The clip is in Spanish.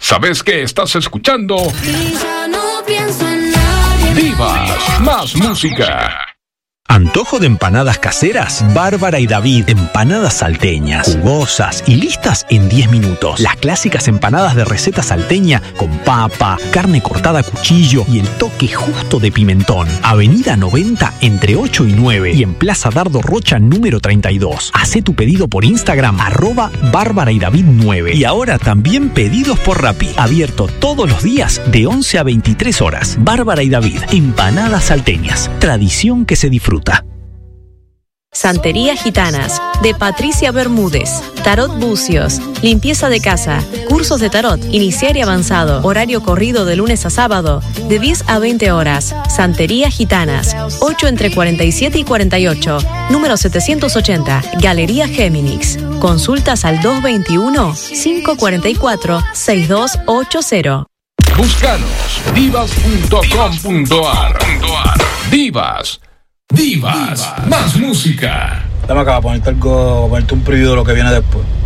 ¿Sabes qué estás escuchando? Y ya no pienso en nadie. Divas, más música. ¿Antojo de empanadas caseras? Bárbara y David, empanadas salteñas, jugosas y listas en 10 minutos. Las clásicas empanadas de receta salteña con papa, carne cortada a cuchillo y el toque justo de pimentón. Avenida 90 entre 8 y 9 y en Plaza Dardo Rocha número 32. Hacé tu pedido por Instagram @Bárbara y David 9. Y ahora también pedidos por Rappi. Abierto todos los días de 11 a 23 horas. Bárbara y David, empanadas salteñas. Tradición que se disfruta. Santería Gitanas, de Patricia Bermúdez. Tarot Bucios, limpieza de casa, cursos de tarot, iniciar y avanzado, horario corrido de lunes a sábado, de 10 a 20 horas. Santería Gitanas, 8 entre 47 y 48, número 780, Galería Géminis. Consultas al 221-544-6280. Búscanos, divas.com.ar. Divas, más música. Dame acá, ponerte un preview de lo que viene después.